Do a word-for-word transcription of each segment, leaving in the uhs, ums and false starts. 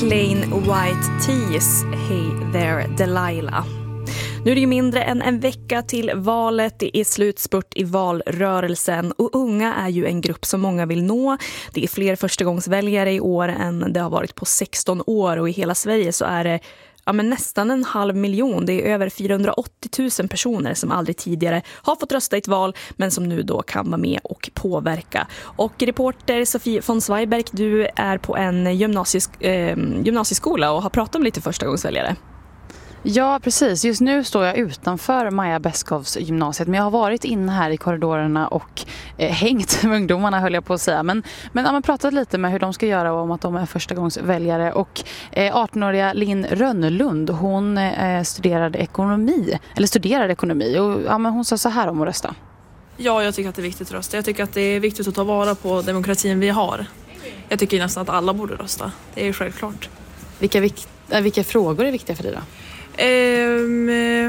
Plain White Tees, Hey There Delilah. Nu är det ju mindre än en vecka till valet. Det är slutspurt i valrörelsen och unga är ju en grupp som många vill nå. Det är fler förstagångsväljare i år än det har varit på sexton år och i hela Sverige så är det ja, men nästan en halv miljon. Det är över fyrahundraåttio tusen personer som aldrig tidigare har fått rösta i ett val men som nu då kan vara med och påverka. Och reporter Sofie von Zweiberg, du är på en gymnasies- eh, gymnasieskola och har pratat med lite förstagångsväljare. Ja, precis. Just nu står jag utanför Maja Beskovs gymnasiet. Men jag har varit inne här i korridorerna och eh, hängt med ungdomarna, höll jag på att säga. Men, men ja, man pratat lite med hur de ska göra och om att de är förstagångsväljare. Och eh, arton-åriga Linn Rönnlund, hon eh, studerade ekonomi. Eller studerade ekonomi. Och ja, men hon sa så här om att rösta. Ja, jag tycker att det är viktigt att rösta. Jag tycker att det är viktigt att ta vara på demokratin vi har. Jag tycker nästan att alla borde rösta. Det är självklart. Vilka, vik- vilka frågor är viktiga för dig då? Um,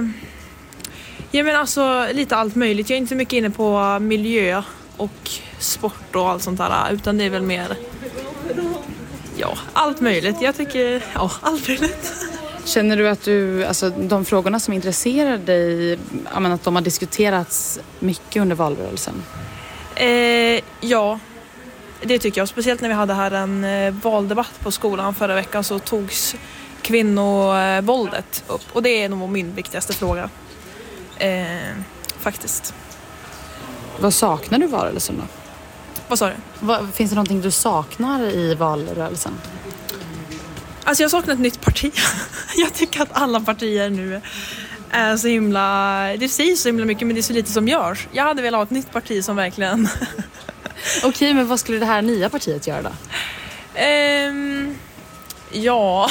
ja men alltså lite allt möjligt. Jag är inte mycket inne på miljö och sport och allt sånt där, utan det är väl mer ja, allt möjligt. Jag tycker ja, allt möjligt. Känner du att du, alltså de frågorna som intresserar dig, jag menar, att de har diskuterats mycket under valrörelsen? Uh, ja, det tycker jag. Speciellt när vi hade här en uh, valdebatt på skolan förra veckan så togs kvinnovåldet upp. Och det är nog min viktigaste fråga. Eh, faktiskt. Vad saknar du i valrörelsen då? Vad sa du? Vad, finns det någonting du saknar i valrörelsen? Alltså jag saknar ett nytt parti. Jag tycker att alla partier nu är så himla... Det sägs så himla mycket men det är så lite som görs. Jag hade velat ha ett nytt parti som verkligen... Okej, men vad skulle det här nya partiet göra då? Ehm... Ja.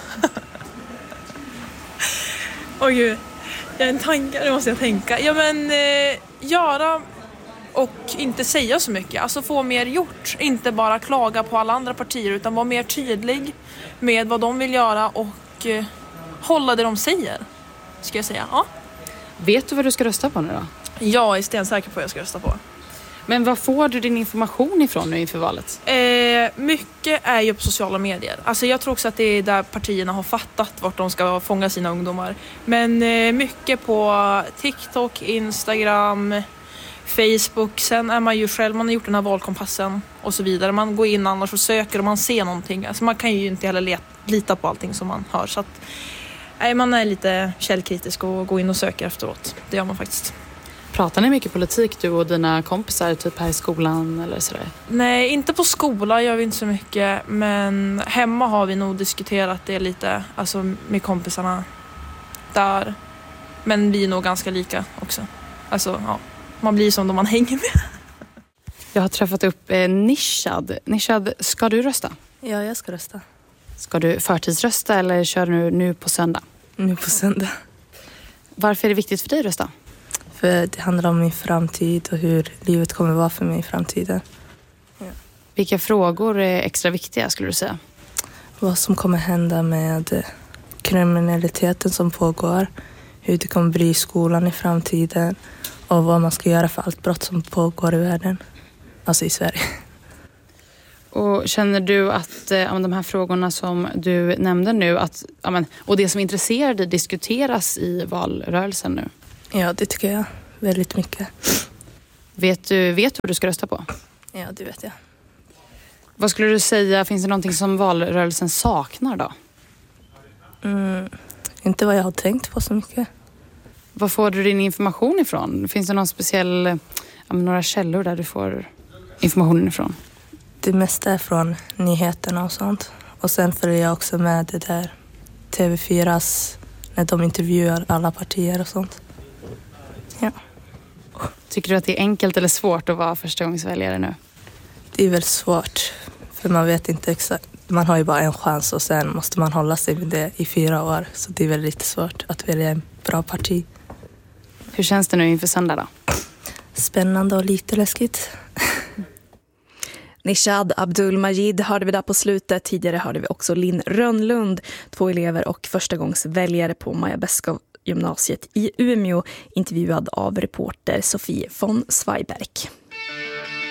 Åh gud. Jag har en tanke, det måste jag tänka. Ja men eh, göra och inte säga så mycket. Alltså få mer gjort. Inte bara klaga på alla andra partier utan vara mer tydlig med vad de vill göra och eh, hålla det de säger. Ska jag säga. Ja. Vet du vad du ska rösta på nu då? Jag är stensäker på vad jag ska rösta på. Men vad får du din information ifrån nu inför valet? Eh, mycket är ju på sociala medier. Alltså jag tror också att det är där partierna har fattat vart de ska fånga sina ungdomar. Men eh, mycket på TikTok, Instagram, Facebook. Sen är man ju själv, man har gjort den här valkompassen och så vidare. Man går in annars och söker och man ser någonting. Alltså man kan ju inte heller let, lita på allting som man hör. Så att, nej, man är lite källkritisk och går in och söker efteråt. Det gör man faktiskt. Pratar ni mycket politik, du och dina kompisar, typ här i skolan eller sådär? Nej, inte på skolan gör vi inte så mycket. Men hemma har vi nog diskuterat det lite, alltså med kompisarna där. Men vi är nog ganska lika också. Alltså, ja, man blir som de man hänger med. Jag har träffat upp eh, Nishad. Nishad, ska du rösta? Ja, jag ska rösta. Ska du förtidsrösta eller kör du nu på söndag? Nu på söndag. Varför är det viktigt för dig att rösta? För det handlar om min framtid och hur livet kommer vara för mig i framtiden. Ja. Vilka frågor är extra viktiga skulle du säga? Vad som kommer hända med kriminaliteten som pågår. Hur det kommer bli i skolan i framtiden. Och vad man ska göra för allt brott som pågår i världen. Alltså i Sverige. Och känner du att eh, de här frågorna som du nämnde nu att, ja, men, och det som intresserar dig diskuteras i valrörelsen nu? Ja, det tycker jag väldigt mycket. Vet du, vet du vad du ska rösta på? Ja, det vet jag. Vad skulle du säga, finns det någonting som valrörelsen saknar då? Mm, inte vad jag har tänkt på så mycket. Var får du din information ifrån? Finns det någon speciell, ja, några källor där du får informationen ifrån? Det mesta är från nyheterna och sånt. Och sen följer jag också med det där T V fyras när de intervjuar alla partier och sånt. Ja. Tycker du att det är enkelt eller svårt att vara förstagångsväljare nu? Det är väl svårt. För man vet inte exakt. Man har ju bara en chans och sen måste man hålla sig med det i fyra år. Så det är väl lite svårt att välja en bra parti. Hur känns det nu inför söndag då? Spännande och lite läskigt. Nishad Abdul Majid hörde vi där på slutet. Tidigare hörde vi också Linn Rönnlund, två elever och förstagångsväljare på Maja Beskov gymnasiet i Umeå, intervjuad av reporter Sofie von Zweiberg.